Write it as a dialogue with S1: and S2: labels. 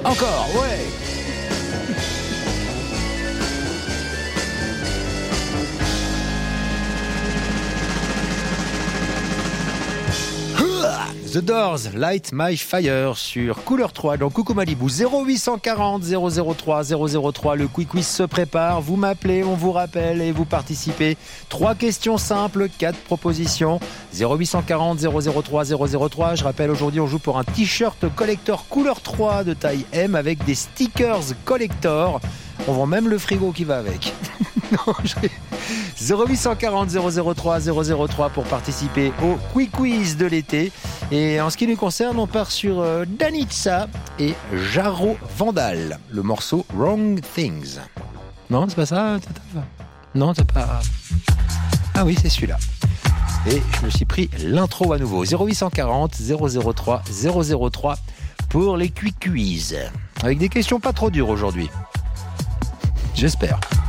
S1: Encore, ouais. The Doors, Light My Fire sur Couleur 3 dans Coucou Malibu. 0840 003 003. Le Quick Quiz se prépare. Vous m'appelez, on vous rappelle et vous participez. 3 questions simples, 4 propositions. 0840 003 003. Je rappelle, aujourd'hui, on joue pour un t-shirt collector Couleur 3 de taille M avec des stickers collector. On vend même le frigo qui va avec. Non, 0840 003 003 pour participer au Quick Quiz de l'été. Et en ce qui nous concerne, on part sur Danitza et Jaro Vandal, le morceau Wrong Things. Non, c'est pas ça? Non, c'est pas... Ah oui, c'est celui-là. Et je me suis pris l'intro à nouveau. 0840 003 003 pour les Quick Quiz. Avec des questions pas trop dures aujourd'hui. J'espère.